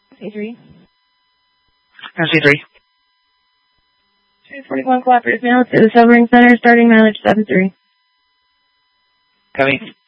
C3. C3. 241 cooperative mail to the Sobering Center, starting mileage 73. Copy.